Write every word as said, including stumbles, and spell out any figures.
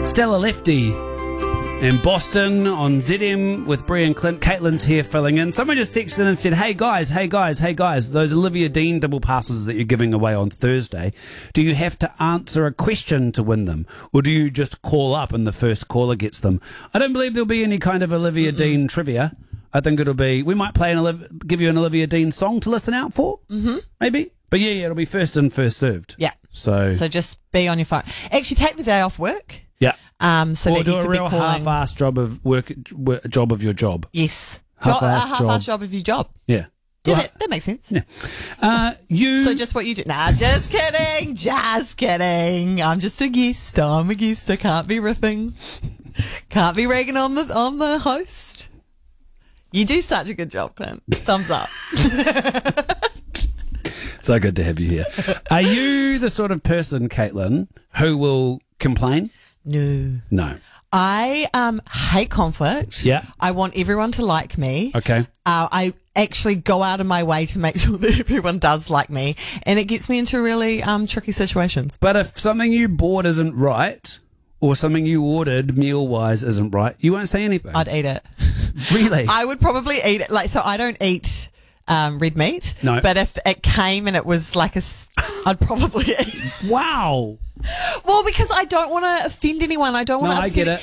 Stella Lefty in Boston on Z M with Brie and Clint. Caitlin's here filling in. Someone just texted in and said, hey guys, hey guys, hey guys, those Olivia Dean double passes that you're giving away on Thursday, do you have to answer a question to win them? Or do you just call up and the first caller gets them? I don't believe there'll be any kind of Olivia Mm-mm. Dean trivia. I think it'll be, we might play an Oliv- give you an Olivia Dean song to listen out for, mm-hmm. maybe. But yeah, yeah, it'll be first in, first served. Yeah. So, so just be on your phone. Actually, take the day off work. Yeah. Um, so or that do you a could real be calling... half-assed job of work, work, job of your job. Yes. Half-assed job, a half-assed job. job of your job. Yeah. Yeah, Well, that, that makes sense. Yeah. Uh, you. So just what you do. Nah, just kidding. Just kidding. I'm just a guest. I'm a guest. I can't be riffing. Can't be ragging on the on the host. You do such a good job, Clint. Thumbs up. So good to have you here. Are you the sort of person, Caitlin, who will complain? No. No. I um hate conflict. Yeah. I want everyone to like me. Okay. Uh, I actually go out of my way to make sure that everyone does like me, and it gets me into really um tricky situations. But if something you bought isn't right, or something you ordered meal-wise isn't right, you won't say anything. I'd eat it. Really? I would probably eat it. Like, so I don't eat um, red meat. No. But if it came and it was like a, I'd probably eat. Wow. Well, because I don't want to offend anyone. I don't want No, to I upset get it.